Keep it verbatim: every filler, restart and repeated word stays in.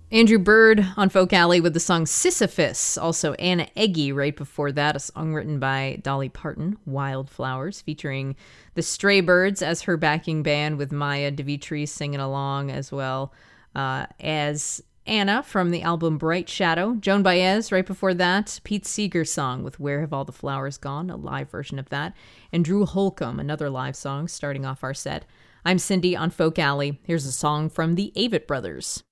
Andrew Bird on Folk Alley with the song Sisyphus. Also Anna Eggy right before that, a song written by Dolly Parton, Wildflowers, featuring the Stray Birds as her backing band with Maya Devitri singing along as well uh, as Anna from the album Bright Shadow. Joan Baez right before that, Pete Seeger's song with Where Have All the Flowers Gone, a live version of that. And Drew Holcomb, another live song starting off our set. I'm Cindy on Folk Alley. Here's a song from the Avett Brothers.